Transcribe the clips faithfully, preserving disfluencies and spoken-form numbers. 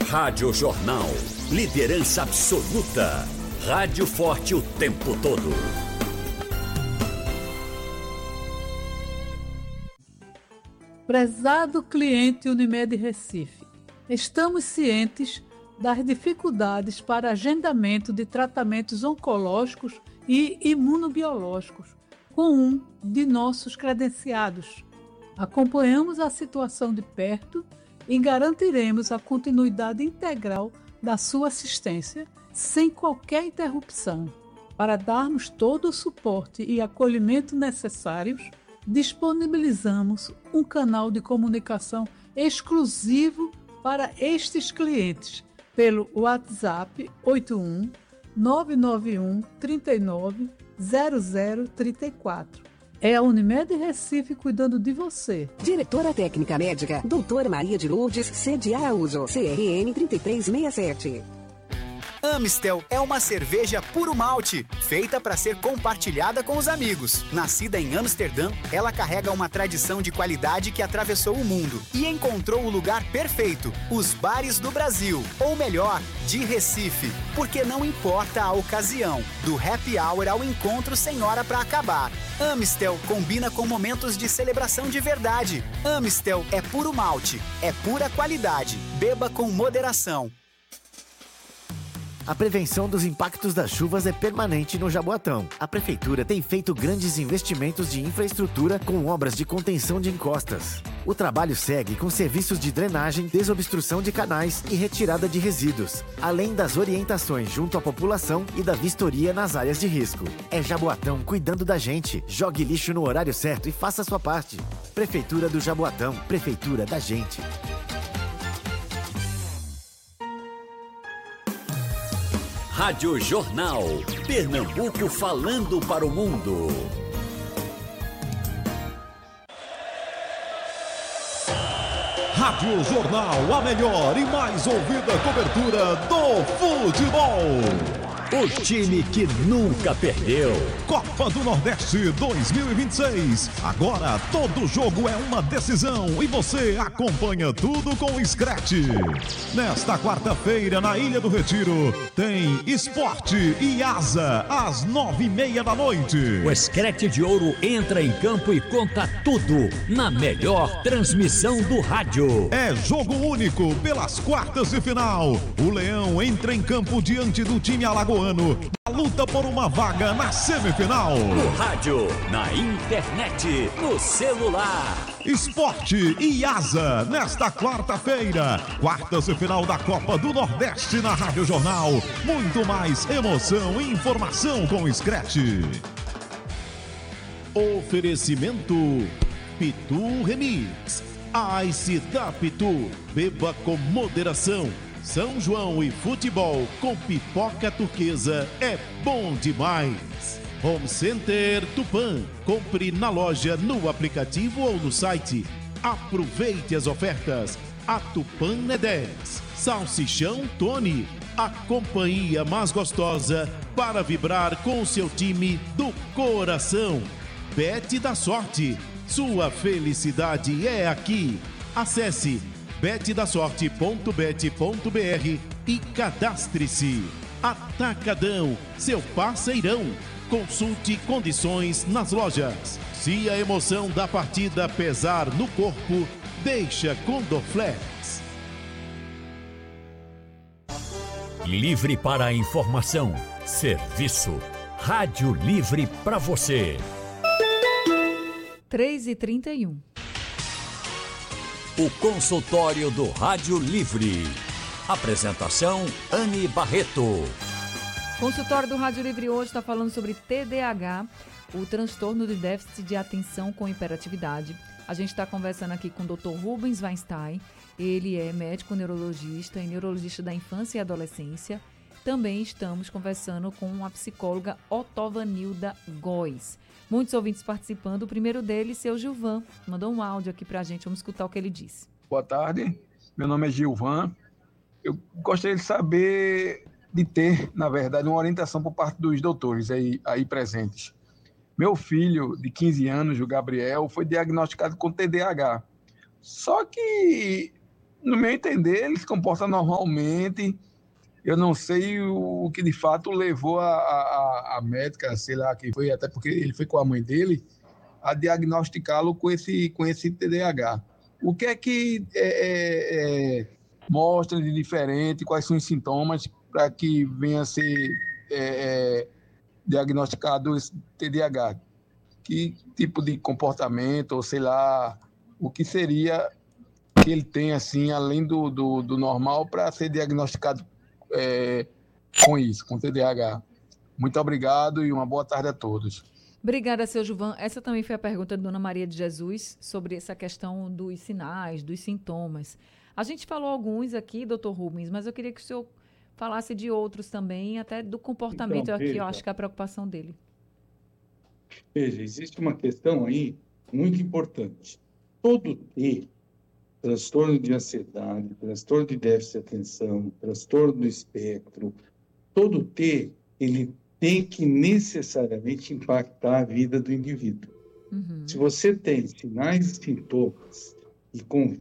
Rádio Jornal. Liderança absoluta. Rádio forte o tempo todo. Prezado cliente Unimed Recife, estamos cientes das dificuldades para agendamento de tratamentos oncológicos e imunobiológicos com um de nossos credenciados. Acompanhamos a situação de perto e garantiremos a continuidade integral da sua assistência sem qualquer interrupção. Para darmos todo o suporte e acolhimento necessários, disponibilizamos um canal de comunicação exclusivo para estes clientes pelo WhatsApp oito um nove nove um, três nove zero zero três quatro. É a Unimed Recife cuidando de você. Diretora Técnica Médica, doutora Maria de Lourdes Cede Araújo, C R N três três seis sete. Amistel é uma cerveja puro malte, feita para ser compartilhada com os amigos. Nascida em Amsterdã, ela carrega uma tradição de qualidade que atravessou o mundo e encontrou o lugar perfeito, os bares do Brasil, ou melhor, de Recife, porque não importa a ocasião, do happy hour ao encontro sem hora para acabar. Amistel combina com momentos de celebração de verdade. Amistel é puro malte, é pura qualidade. Beba com moderação. A prevenção dos impactos das chuvas é permanente no Jaboatão. A Prefeitura tem feito grandes investimentos de infraestrutura com obras de contenção de encostas. O trabalho segue com serviços de drenagem, desobstrução de canais e retirada de resíduos, além das orientações junto à população e da vistoria nas áreas de risco. É Jaboatão cuidando da gente. Jogue lixo no horário certo e faça a sua parte. Prefeitura do Jaboatão, Prefeitura da gente. Rádio Jornal. Pernambuco falando para o mundo. Rádio Jornal, a melhor e mais ouvida cobertura do futebol. O time que nunca perdeu. Copa do Nordeste dois mil e vinte e seis. Agora todo jogo é uma decisão e você acompanha tudo com o Scratch. Nesta quarta-feira, na Ilha do Retiro, tem Esporte e Asa, às nove e meia da noite. O Scratch de Ouro entra em campo e conta tudo na melhor transmissão do rádio. É jogo único pelas quartas de final. O Leão entra em campo diante do time alagoano. A luta por uma vaga na semifinal. No rádio, na internet, no celular. Esporte e Asa, nesta quarta-feira. Quartas de final da Copa do Nordeste na Rádio Jornal. Muito mais emoção e informação com o Scratch. Oferecimento Pitu Remix. Ice da Pitu. Beba com moderação. São João e futebol com pipoca turquesa é bom demais. Home Center Tupã. Compre na loja, no aplicativo ou no site. Aproveite as ofertas. A Tupã é dez. Salsichão Tony. A companhia mais gostosa para vibrar com o seu time do coração. Bet da Sorte. Sua felicidade é aqui. Acesse bet da sorte ponto bet ponto br e cadastre-se. Atacadão, seu parceirão. Consulte condições nas lojas. Se a emoção da partida pesar no corpo, deixa com Dorflex. Livre para a informação. Serviço. Rádio Livre para você. três e trinta e um. O consultório do Rádio Livre. Apresentação Anne Barreto. Consultório do Rádio Livre hoje está falando sobre T D A H, o transtorno de déficit de atenção com hiperatividade. A gente está conversando aqui com o doutor Rubens Weinstein. Ele é médico neurologista e neurologista da infância e adolescência. Também estamos conversando com a psicóloga Otovanilda Góes. Muitos ouvintes participando. O primeiro deles, seu Gilvan, mandou um áudio aqui pra gente. Vamos escutar o que ele disse. Boa tarde, meu nome é Gilvan. Eu gostaria de saber, de ter, na verdade, uma orientação por parte dos doutores aí, aí presentes. Meu filho, de quinze anos, o Gabriel, foi diagnosticado com T D A H. Só que no meu entender, ele se comporta normalmente. Eu não sei o, o que de fato levou a, a, a médica, sei lá, que foi, até porque ele foi com a mãe dele, a diagnosticá-lo com esse, com esse T D A H. O que é que é, é, é, mostra de diferente, quais são os sintomas para que venha a ser é, é, diagnosticado esse T D A H? Que tipo de comportamento, ou sei lá, o que seria que ele tem, assim, além do, do, do normal, para ser diagnosticado é, com isso, com T D A H. Muito obrigado e uma boa tarde a todos. Obrigada, seu Gilvan. Essa também foi a pergunta da Dona Maria de Jesus sobre essa questão dos sinais, dos sintomas. A gente falou alguns aqui, doutor Rubens, mas eu queria que o senhor falasse de outros também, até do comportamento, Então, aqui veja, eu acho que é a preocupação dele. Veja, existe uma questão aí muito importante. Todo T, transtorno de ansiedade, transtorno de déficit de atenção, transtorno do espectro, todo T, ele tem que necessariamente impactar a vida do indivíduo. Uhum. Se você tem sinais e sintomas e com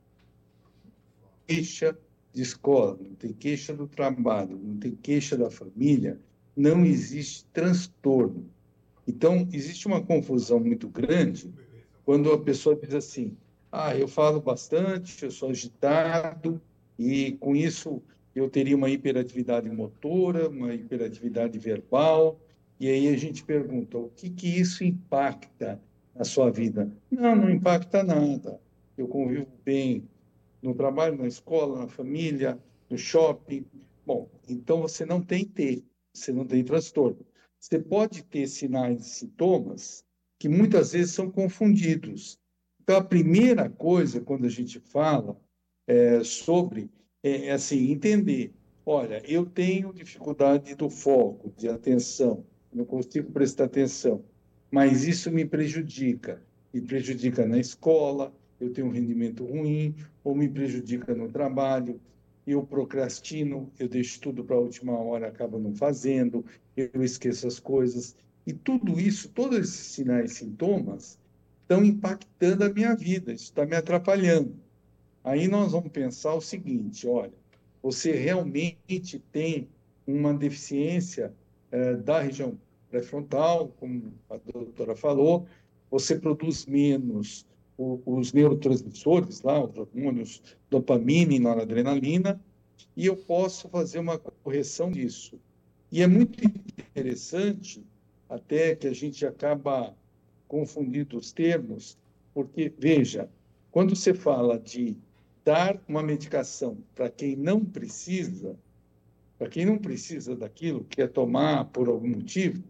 queixa de escola, não tem queixa do trabalho, não tem queixa da família, não existe transtorno. Então, existe uma confusão muito grande quando a pessoa diz assim, ah, eu falo bastante, eu sou agitado, e com isso eu teria uma hiperatividade motora, uma hiperatividade verbal, e aí a gente pergunta, o que que isso impacta na sua vida? Não, não impacta nada. Eu convivo bem no trabalho, na escola, na família, no shopping. Bom, então você não tem T, você não tem transtorno. Você pode ter sinais e sintomas que muitas vezes são confundidos. Então, a primeira coisa, quando a gente fala é, sobre, é, é assim, entender, olha, eu tenho dificuldade do foco, de atenção, não consigo prestar atenção, mas isso me prejudica. Me prejudica na escola, eu tenho um rendimento ruim, ou me prejudica no trabalho, eu procrastino, eu deixo tudo para a última hora, acabo não fazendo, eu esqueço as coisas. E tudo isso, todos esses sinais e sintomas estão impactando a minha vida, isso está me atrapalhando. Aí nós vamos pensar o seguinte, olha, você realmente tem uma deficiência eh, da região pré-frontal, como a doutora falou, você produz menos o, os neurotransmissores, lá, os hormônios dopamina e noradrenalina, e eu posso fazer uma correção disso. E é muito interessante, até que a gente acaba confundindo os termos, porque, veja, quando você fala de dar uma medicação para quem não precisa, para quem não precisa daquilo, quer tomar por algum motivo,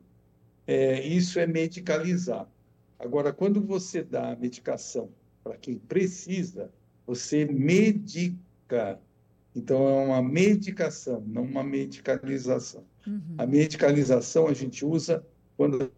é, isso é medicalizar. Agora, quando você dá a medicação para quem precisa, você medica. Então, é uma medicação, não uma medicalização. Uhum. A medicalização a gente usa quando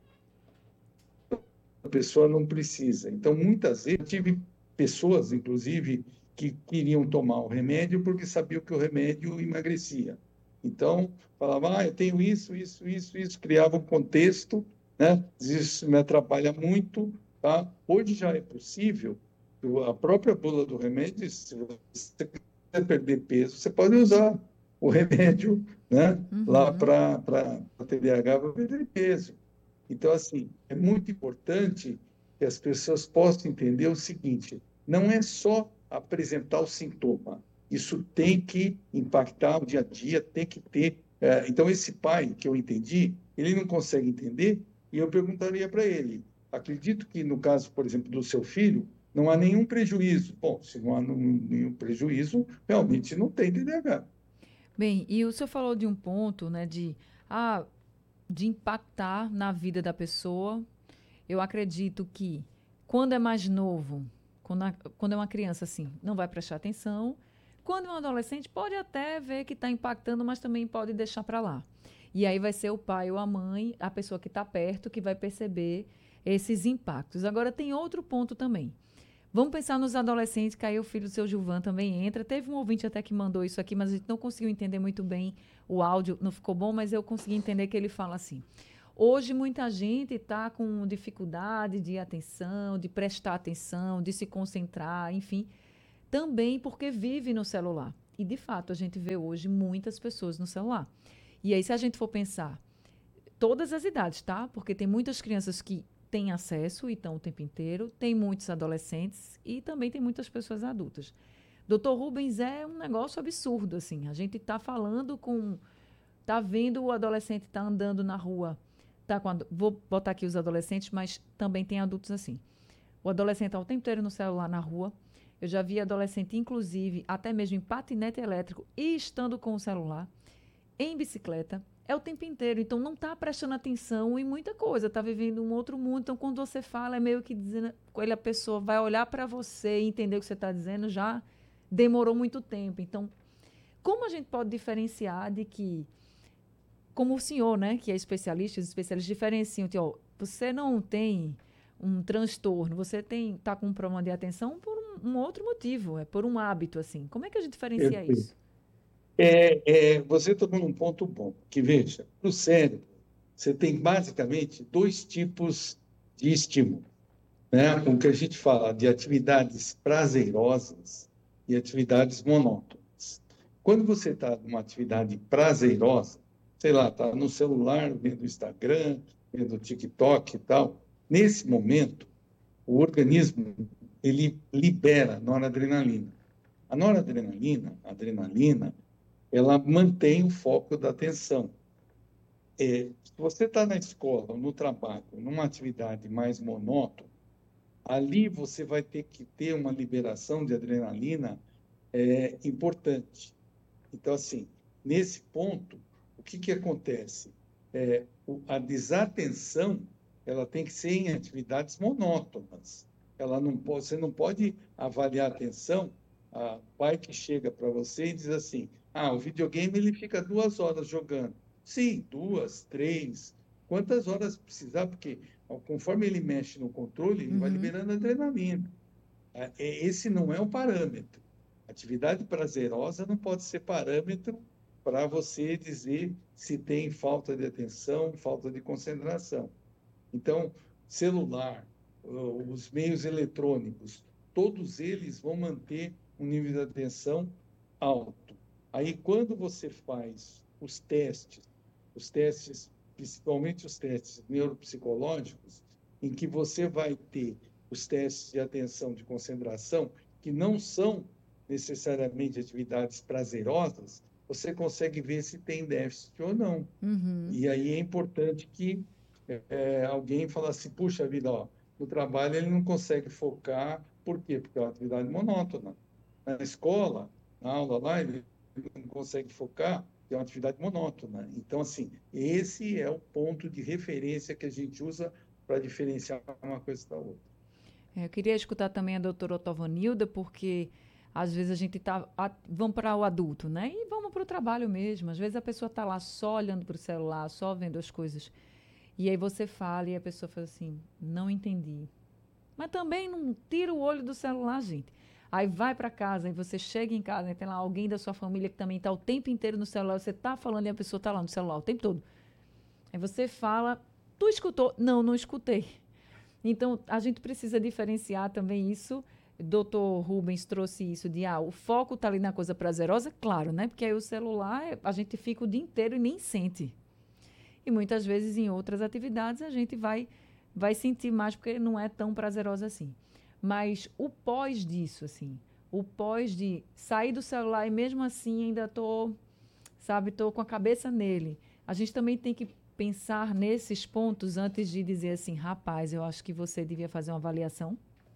a pessoa não precisa. Então, muitas vezes, eu tive pessoas, inclusive, que queriam tomar o remédio porque sabiam que o remédio emagrecia. Então, falavam, ah, eu tenho isso, isso, isso, isso, criava um contexto, né? Isso me atrapalha muito, tá? Hoje já é possível, a própria bula do remédio, se você quiser perder peso, você pode usar o remédio, né? Uhum. Lá para T D A H para perder peso. Então, assim, é muito importante que as pessoas possam entender o seguinte, não é só apresentar o sintoma, isso tem que impactar o dia a dia, tem que ter... É, então, esse pai, que eu entendi, ele não consegue entender, e eu perguntaria para ele, acredito que no caso, por exemplo, do seu filho, não há nenhum prejuízo. Bom, se não há nenhum prejuízo, realmente não tem T D A H. Bem, e o senhor falou de um ponto, né, de, ah, de impactar na vida da pessoa. Eu acredito que quando é mais novo, quando, a, quando é uma criança, assim, não vai prestar atenção. Quando é um adolescente, pode até ver que está impactando, mas também pode deixar para lá. E aí vai ser o pai ou a mãe, a pessoa que está perto, que vai perceber esses impactos. Agora, tem outro ponto também. Vamos pensar nos adolescentes, que aí o filho do seu Gilvan também entra. Teve um ouvinte até que mandou isso aqui, mas a gente não conseguiu entender muito bem o áudio, não ficou bom, mas eu consegui entender que ele fala assim. Hoje, muita gente está com dificuldade de atenção, de prestar atenção, de se concentrar, enfim. também porque vive no celular. E, de fato, a gente vê hoje muitas pessoas no celular. E aí, se a gente for pensar, todas as idades, tá? Porque tem muitas crianças que têm acesso e estão o tempo inteiro, tem muitos adolescentes e também tem muitas pessoas adultas. doutor Rubens, é um negócio absurdo, assim. A gente está falando com... Está vendo o adolescente, está andando na rua. Tá com a, vou botar aqui os adolescentes, mas também tem adultos assim. O adolescente está o tempo inteiro no celular na rua. Eu já vi adolescente, inclusive, até mesmo em patinete elétrico e estando com o celular, em bicicleta, é o tempo inteiro. Então, não está prestando atenção em muita coisa, está vivendo um outro mundo. Então, quando você fala, é meio que dizendo, ele, a pessoa vai olhar para você e entender o que você está dizendo, já demorou muito tempo. Então, como a gente pode diferenciar de que, como o senhor, né, que é especialista, os especialistas diferenciam, que, ó, você não tem um transtorno, você tem está com um problema de atenção por um, um outro motivo, é por um hábito, assim. Como é que a gente diferencia Perfeito. isso? É, é, você tocou num ponto bom, que veja, para o cérebro, você tem basicamente dois tipos de estímulo, né? O que a gente fala de atividades prazerosas e atividades monótonas. Quando você está numa atividade prazerosa, sei lá, está no celular, vendo o Instagram, vendo o TikTok e tal, nesse momento, o organismo ele libera noradrenalina. A noradrenalina, a adrenalina, ela mantém o foco da atenção. É, se você está na escola, no trabalho, numa atividade mais monótona, ali você vai ter que ter uma liberação de adrenalina é, importante. Então, assim, nesse ponto, o que, que acontece? É, a desatenção ela tem que ser em atividades monótonas. Ela não pode, você não pode avaliar a atenção. A pai que chega para você e diz assim, ah, o videogame ele fica duas horas jogando. Sim, duas, três, quantas horas precisar, porque conforme ele mexe no controle, ele uhum. vai liberando adrenalina. Esse não é o parâmetro. Atividade prazerosa não pode ser parâmetro para você dizer se tem falta de atenção, falta de concentração. Então, celular, os meios eletrônicos, todos eles vão manter um nível de atenção alto. Aí, quando você faz os testes, os testes, principalmente os testes neuropsicológicos, em que você vai ter os testes de atenção, de concentração, que não são necessariamente atividades prazerosas, você consegue ver se tem déficit ou não. Uhum. E aí é importante que é, alguém fale assim, puxa vida, ó, no trabalho ele não consegue focar, por quê? Porque é uma atividade monótona. Na escola, na aula lá, ele não consegue focar, é uma atividade monótona. Então, assim, esse é o ponto de referência que a gente usa para diferenciar uma coisa da outra. É, eu queria escutar também a doutora Otovanilda, porque às vezes a gente tá, a, vamos para o adulto, né? E vamos para o trabalho mesmo. Às vezes a pessoa está lá só olhando para o celular, só vendo as coisas. E aí você fala e a pessoa fala assim, não entendi. Mas também não tira o olho do celular, gente. Aí vai para casa, e você chega em casa, e tem lá alguém da sua família que também está o tempo inteiro no celular, você está falando e a pessoa está lá no celular o tempo todo. Aí você fala, tu escutou? Não, não escutei. Então, a gente precisa diferenciar também isso. doutor Rubens trouxe isso de, ah, o foco está ali na coisa prazerosa, claro, né? Porque aí o celular, a gente fica o dia inteiro e nem sente. E muitas vezes em outras atividades a gente vai, vai sentir mais porque não é tão prazerosa assim. Mas o pós disso, assim, o pós de sair do celular e mesmo assim ainda estou, sabe, estou com a cabeça nele. A gente também tem que pensar nesses pontos antes de dizer assim, rapaz, eu acho que você devia fazer uma avaliação.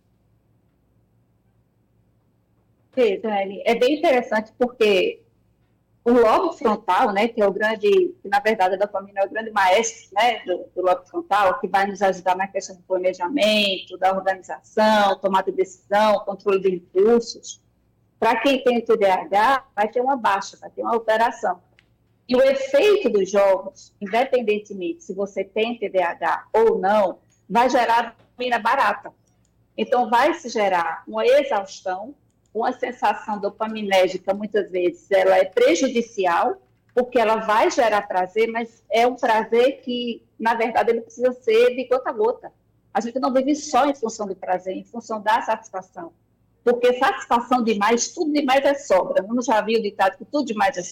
Sim, Dani, é bem interessante porque o lobo frontal, né, que é o grande, que na verdade da família é o grande maestro, né, do, do lobo frontal, que vai nos ajudar na questão do planejamento, da organização, tomada de decisão, controle de impulsos. Para quem tem o T D A H, vai ter uma baixa, vai ter uma alteração. E o efeito dos jogos, independentemente se você tem T D A H ou não, vai gerar dopamina barata. Então, vai se gerar uma exaustão, uma sensação dopaminérgica, muitas vezes, ela é prejudicial, porque ela vai gerar prazer, mas é um prazer que, na verdade, ele precisa ser de gota a gota. A gente não vive só em função do prazer, em função da satisfação. Porque satisfação demais, tudo demais é sobra. Não já viu o ditado que tudo demais é